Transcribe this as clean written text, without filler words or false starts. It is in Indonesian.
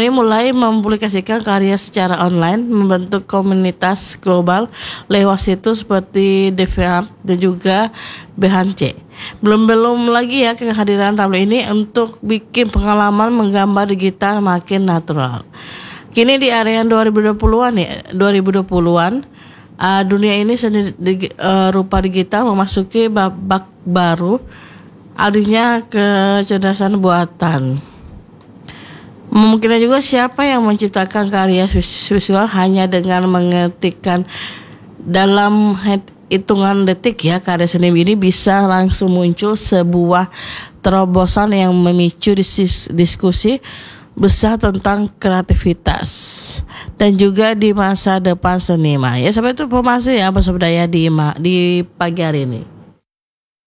ini mulai mempublikasikan karya secara online, membentuk komunitas global lewat situs seperti DeviantArt dan juga Behance. Belum lagi ya kehadiran tablet ini untuk bikin pengalaman menggambar digital makin natural. Kini di area 2020-an ya, 2020-an dunia ini rupa digital memasuki babak baru, artinya kecerdasan buatan. Mungkin juga siapa yang menciptakan karya visual hanya dengan mengetikkan dalam hitungan detik ya, karya seni ini bisa langsung muncul sebuah terobosan yang memicu diskusi besar tentang kreativitas dan juga di masa depan seniman. Ya, sampai itu informasi ya Sobat Daya di pagi hari ini.